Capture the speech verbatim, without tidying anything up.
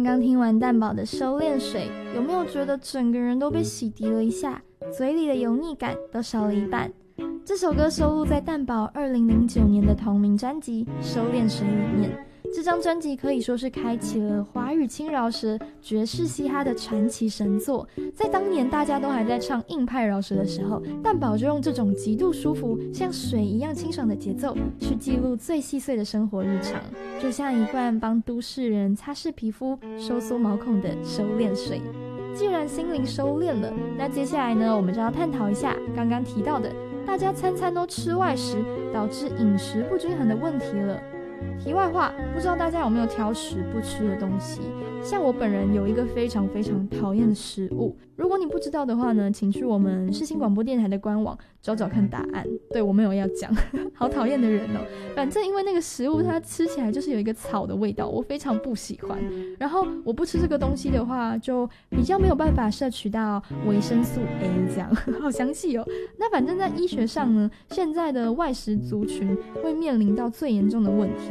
刚听完蛋宝的收敛水，有没有觉得整个人都被洗涤了一下，嘴里的油腻感都少了一半？这首歌收录在蛋宝二零零九年的同名专辑《收敛水》里面。这张专辑可以说是开启了华语轻饶舌、爵士嘻哈的传奇神作。在当年大家都还在唱硬派饶舌的时候，蛋宝就用这种极度舒服、像水一样清爽的节奏，去记录最细碎的生活日常，就像一罐帮都市人擦拭皮肤、收缩毛孔的收敛水。既然心灵收敛了，那接下来呢，我们就要探讨一下刚刚提到的大家餐餐都吃外食，导致饮食不均衡的问题了。题外话，不知道大家有没有挑食不吃的东西？像我本人有一个非常非常讨厌的食物，如果你不知道的话呢，请去我们世新广播电台的官网找找看答案。对，我没有要讲好讨厌的人哦。反正因为那个食物它吃起来就是有一个草的味道，我非常不喜欢。然后我不吃这个东西的话，就比较没有办法摄取到维生素 A， 这样好详细哦。那反正在医学上呢，现在的外食族群会面临到最严重的问题，